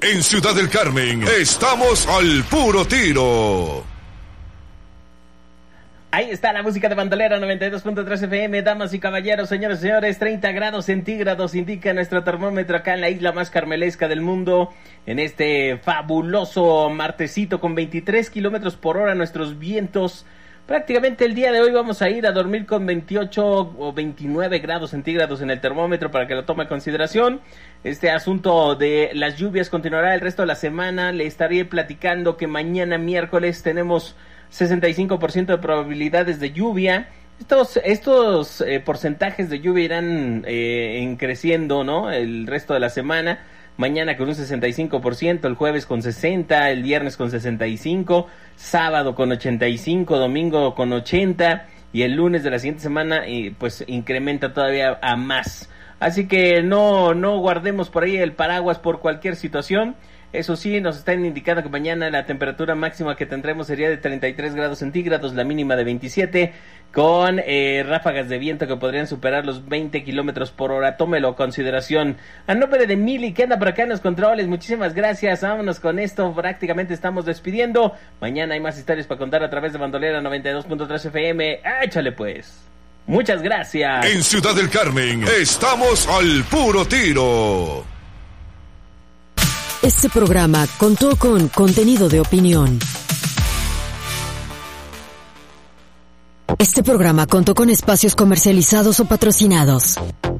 En Ciudad del Carmen, estamos al puro tiro. Ahí está la música de Bandolera 92.3 FM, damas y caballeros, señores y señores, 30 grados centígrados indica nuestro termómetro acá en la isla más carmelesca del mundo, en este fabuloso martesito con 23 kilómetros por hora nuestros vientos. Prácticamente el día de hoy vamos a ir a dormir con 28 o 29 grados centígrados en el termómetro para que lo tome en consideración. Este asunto de las lluvias continuará el resto de la semana. Le estaré platicando que mañana miércoles tenemos 65% de probabilidades de lluvia. Estos porcentajes de lluvia irán creciendo, ¿no? El resto de la semana. Mañana con un 65%, el jueves con 60%, el viernes con 65%, sábado con 85%, domingo con 80% y el lunes de la siguiente semana pues incrementa todavía a más. Así que no guardemos por ahí el paraguas por cualquier situación. Eso sí, nos están indicando que mañana la temperatura máxima que tendremos sería de 33 grados centígrados, la mínima de 27, con ráfagas de viento que podrían superar los 20 kilómetros por hora. Tómelo a consideración. A nombre de Mili, que anda por acá en los controles, muchísimas gracias. Vámonos con esto, prácticamente estamos despidiendo. Mañana hay más historias para contar a través de Bandolera 92.3 FM. ¡Échale pues! Muchas gracias. En Ciudad del Carmen, estamos al puro tiro. Este programa contó con contenido de opinión. Este programa contó con espacios comercializados o patrocinados.